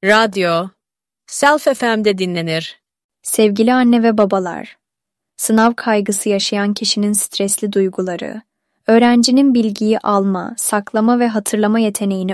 Radyo, Self FM'de dinlenir. Sevgili anne ve babalar, sınav kaygısı yaşayan kişinin stresli duyguları, öğrencinin bilgiyi alma, saklama ve hatırlama yeteneğini